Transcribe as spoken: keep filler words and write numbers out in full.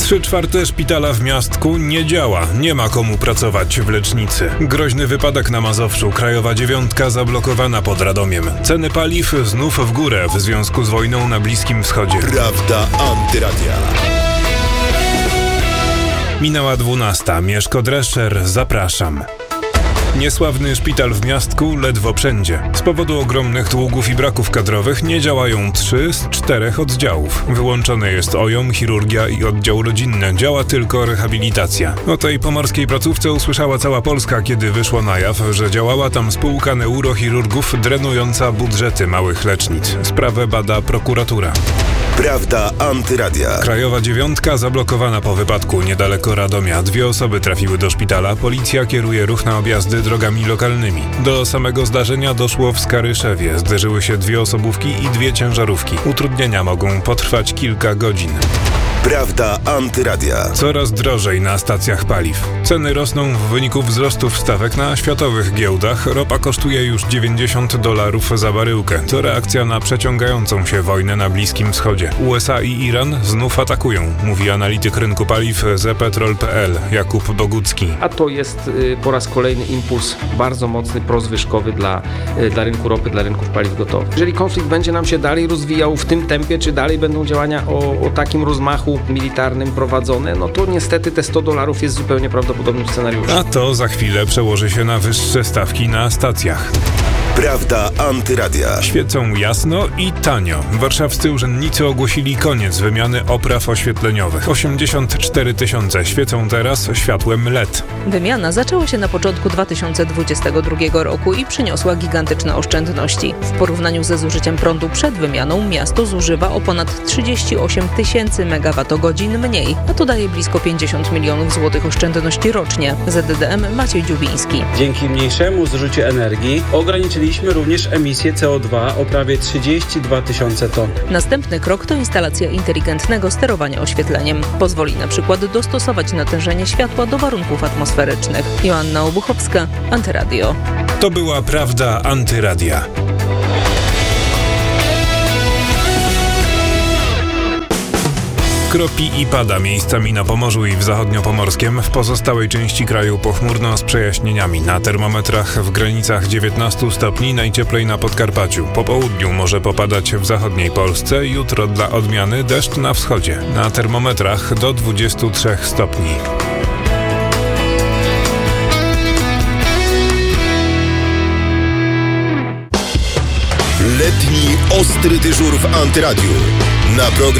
Trzy czwarte szpitala w Miastku nie działa. Nie ma komu pracować w lecznicy. Groźny wypadek na Mazowszu. Krajowa dziewiątka zablokowana pod Radomiem. Ceny paliw znów w górę w związku z wojną na Bliskim Wschodzie. Prawda Antyradia. Minęła dwunasta. Mieszko Drescher, zapraszam. Niesławny szpital w Miastku ledwo przędzie. Z powodu ogromnych długów i braków kadrowych nie działają trzy z czterech oddziałów. Wyłączone jest O J O M, chirurgia i oddział rodzinny. Działa tylko rehabilitacja. O tej pomorskiej placówce usłyszała cała Polska, kiedy wyszło na jaw, że działała tam spółka neurochirurgów drenująca budżety małych lecznic. Sprawę bada prokuratura. Prawda Antyradia. Krajowa dziewiątka zablokowana po wypadku niedaleko Radomia. Dwie osoby trafiły do szpitala. Policja kieruje ruch na objazdy drogami lokalnymi. Do samego zdarzenia doszło w Skaryszewie. Zderzyły się dwie osobówki i dwie ciężarówki. Utrudnienia mogą potrwać kilka godzin. Prawda Antyradia. Coraz drożej na stacjach paliw. Ceny rosną w wyniku wzrostów stawek na światowych giełdach. Ropa kosztuje już dziewięćdziesiąt dolarów za baryłkę. To reakcja na przeciągającą się wojnę na Bliskim Wschodzie. U S A i Iran znów atakują, mówi analityk rynku paliw zepetrol kropka pe el Jakub Bogucki. A to jest y, po raz kolejny impuls bardzo mocny, prozwyżkowy dla, y, dla rynku ropy, dla rynków paliw gotowych. Jeżeli konflikt będzie nam się dalej rozwijał w tym tempie, czy dalej będą działania o, o takim rozmachu militarnym prowadzone, no to niestety te sto dolarów jest zupełnie prawdopodobnym scenariuszem. A to za chwilę przełoży się na wyższe stawki na stacjach. Prawda Antyradia. Świecą jasno i tanio. Warszawscy urzędnicy ogłosili koniec wymiany opraw oświetleniowych. osiemdziesiąt cztery tysiące świecą teraz światłem L E D. Wymiana zaczęła się na początku dwa tysiące dwudziestego drugiego roku i przyniosła gigantyczne oszczędności. W porównaniu ze zużyciem prądu przed wymianą miasto zużywa o ponad trzydzieści osiem tysięcy megawattogodzin mniej, a to daje blisko pięćdziesiąt milionów złotych oszczędności rocznie. Z D D M Maciej Dziubiński. Dzięki mniejszemu zużyciu energii ograniczyliśmy również emisję C O dwa o prawie trzydzieści dwa tysiące ton. Następny krok to instalacja inteligentnego sterowania oświetleniem. Pozwoli na przykład dostosować natężenie światła do warunków atmosferycznych. Joanna Obuchowska, Antyradio. To była Prawda Antyradia. Kropi i pada miejscami na Pomorzu i w zachodniopomorskiem. W pozostałej części kraju pochmurno z przejaśnieniami. Na termometrach w granicach dziewiętnaście stopni, najcieplej na Podkarpaciu. Po południu może popadać w zachodniej Polsce. Jutro dla odmiany deszcz na wschodzie. Na termometrach do dwudziestu trzech stopni. Letni ostry dyżur w Antyradiu. Na program